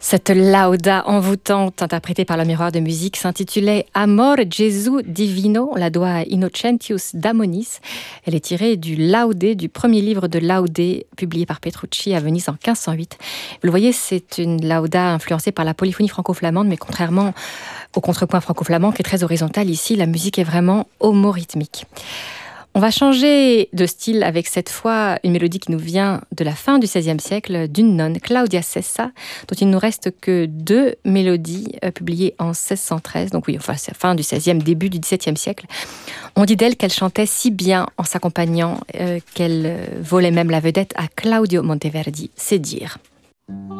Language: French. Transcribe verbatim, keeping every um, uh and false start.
Cette lauda envoûtante, interprétée par le miroir de musique, s'intitulait Amor Gesù Divino, la doa Innocentius d'Amonis. Elle est tirée du Laudé, du premier livre de Laudé, publié par Petrucci à Venise en quinze cent huit. Vous le voyez, c'est une lauda influencée par la polyphonie franco-flamande, mais contrairement au contrepoint franco-flamand, qui est très horizontal, ici, la musique est vraiment homorythmique. On va changer de style avec cette fois une mélodie qui nous vient de la fin du seizième siècle, d'une nonne, Claudia Sessa, dont il ne nous reste que deux mélodies euh, publiées en seize cent treize, donc oui, enfin c'est la fin du seizième, début du dix-septième siècle. On dit d'elle qu'elle chantait si bien en s'accompagnant euh, qu'elle volait même la vedette à Claudio Monteverdi, c'est dire.